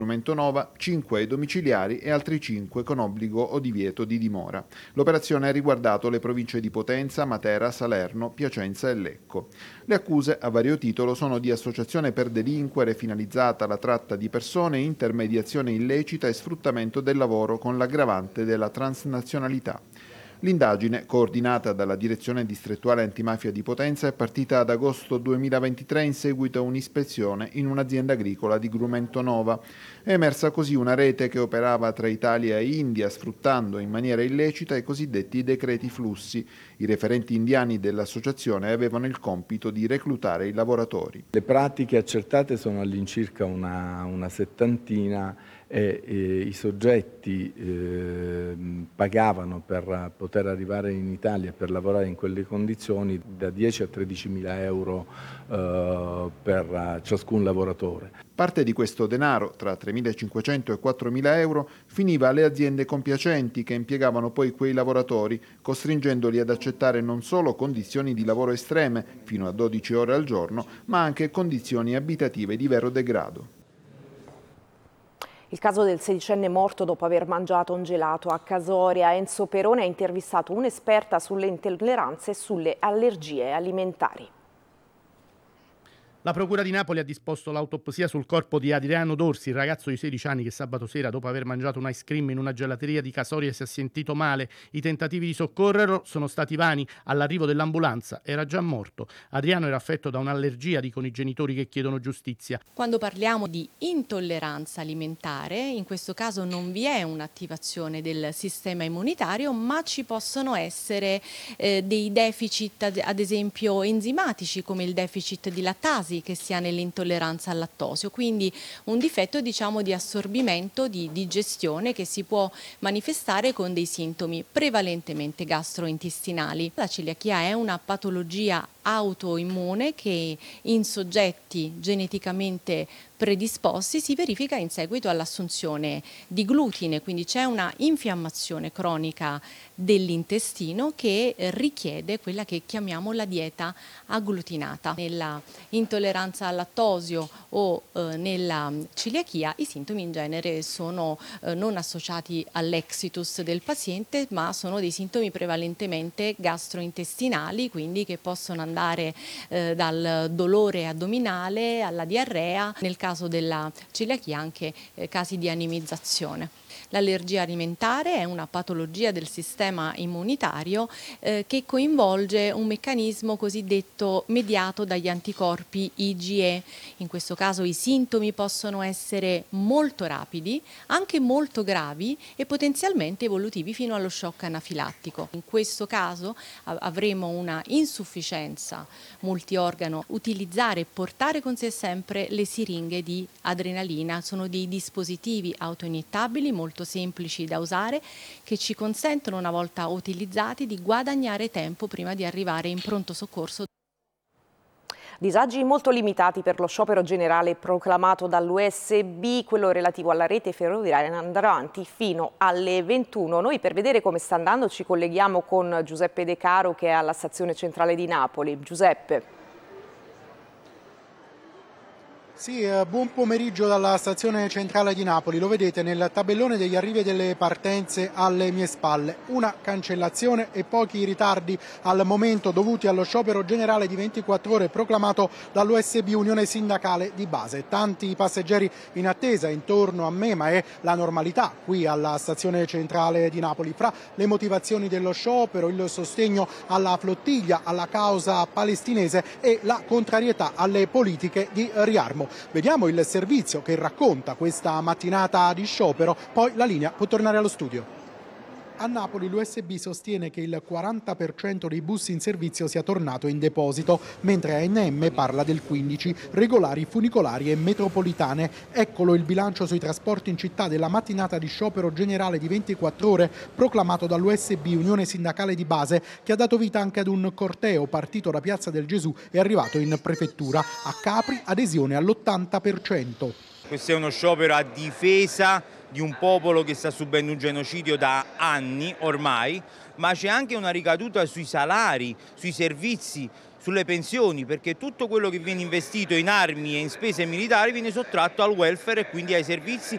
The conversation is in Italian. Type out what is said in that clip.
Strumento Nova, 5 ai domiciliari e altri 5 con obbligo o divieto di dimora. L'operazione ha riguardato le province di Potenza, Matera, Salerno, Piacenza e Lecco. Le accuse a vario titolo sono di associazione per delinquere finalizzata alla tratta di persone, intermediazione illecita e sfruttamento del lavoro con l'aggravante della transnazionalità. L'indagine, coordinata dalla Direzione Distrettuale Antimafia di Potenza, è partita ad agosto 2023 in seguito a un'ispezione in un'azienda agricola di Grumento Nova. È emersa così una rete che operava tra Italia e India, sfruttando in maniera illecita i cosiddetti decreti flussi. I referenti indiani dell'associazione avevano il compito di reclutare i lavoratori. Le pratiche accertate sono all'incirca una settantina e i soggetti pagavano per poter arrivare in Italia e per lavorare in quelle condizioni da 10 a 13 mila euro per ciascun lavoratore. Parte di questo denaro, tra 3.500 e 4.000 euro, finiva alle aziende compiacenti che impiegavano poi quei lavoratori, costringendoli ad accettare non solo condizioni di lavoro estreme, fino a 12 ore al giorno, ma anche condizioni abitative di vero degrado. Il caso del sedicenne morto dopo aver mangiato un gelato a Casoria. Enzo Perone ha intervistato un'esperta sulle intolleranze e sulle allergie alimentari. La Procura di Napoli ha disposto l'autopsia sul corpo di Adriano Dorsi, il ragazzo di 16 anni che sabato sera, dopo aver mangiato un ice cream in una gelateria di Casoria, si è sentito male. I tentativi di soccorrerlo sono stati vani. All'arrivo dell'ambulanza era già morto. Adriano era affetto da un'allergia, dicono i genitori che chiedono giustizia. Quando parliamo di intolleranza alimentare, in questo caso non vi è un'attivazione del sistema immunitario, ma ci possono essere dei deficit, ad esempio enzimatici, come il deficit di lattasi che si ha nell'intolleranza al lattosio, quindi un difetto di assorbimento, di digestione che si può manifestare con dei sintomi prevalentemente gastrointestinali. La celiachia è una patologia autoimmune che in soggetti geneticamente predisposti si verifica in seguito all'assunzione di glutine, quindi c'è una infiammazione cronica dell'intestino che richiede quella che chiamiamo la dieta agglutinata. Nella intolleranza al lattosio o nella celiachia i sintomi in genere sono non associati all'exitus del paziente, ma sono dei sintomi prevalentemente gastrointestinali, quindi che possono andare dal dolore addominale alla diarrea, nel caso della celiachia anche casi di anemizzazione. L'allergia alimentare è una patologia del sistema immunitario che coinvolge un meccanismo cosiddetto mediato dagli anticorpi IgE. In questo caso i sintomi possono essere molto rapidi, anche molto gravi e potenzialmente evolutivi fino allo shock anafilattico. In questo caso avremo una insufficienza multiorgano. Utilizzare e portare con sé sempre le siringhe di adrenalina. Sono dei dispositivi autoiniettabili molto semplici da usare che ci consentono, una volta utilizzati, di guadagnare tempo prima di arrivare in pronto soccorso. Disagi molto limitati per lo sciopero generale proclamato dall'USB, quello relativo alla rete ferroviaria andrà avanti fino alle 21. Noi per vedere come sta andando ci colleghiamo con Giuseppe De Caro che è alla stazione centrale di Napoli. Giuseppe. Sì, buon pomeriggio dalla stazione centrale di Napoli. Lo vedete nel tabellone degli arrivi e delle partenze alle mie spalle. Una cancellazione e pochi ritardi al momento dovuti allo sciopero generale di 24 ore proclamato dall'USB Unione Sindacale di Base. Tanti passeggeri in attesa intorno a me, ma è la normalità qui alla stazione centrale di Napoli. Fra le motivazioni dello sciopero, il sostegno alla flottiglia, alla causa palestinese e la contrarietà alle politiche di riarmo. Vediamo il servizio che racconta questa mattinata di sciopero, poi la linea può tornare allo studio. A Napoli l'USB sostiene che il 40% dei bus in servizio sia tornato in deposito, mentre ANM parla del 15%, regolari, funicolari e metropolitane. Eccolo il bilancio sui trasporti in città della mattinata di sciopero generale di 24 ore proclamato dall'USB Unione Sindacale di Base, che ha dato vita anche ad un corteo partito da Piazza del Gesù e arrivato in prefettura. A Capri adesione all'80%. Questo è uno sciopero a difesa di un popolo che sta subendo un genocidio da anni ormai, ma c'è anche una ricaduta sui salari, sui servizi, sulle pensioni, perché tutto quello che viene investito in armi e in spese militari viene sottratto al welfare e quindi ai servizi